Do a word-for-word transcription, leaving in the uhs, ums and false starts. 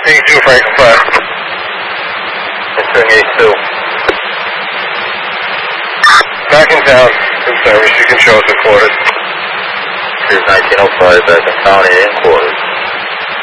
Ping two, Franklin five. Entering eight two. Back in town. In service. You can show us the quarters. Here's nineteen oh five back in town, in quarters.